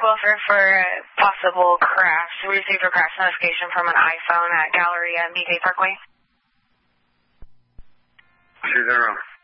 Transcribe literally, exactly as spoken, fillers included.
welfare for a possible crash. We received a crash notification from an iPhone at Galleria and B J Parkway. two zero.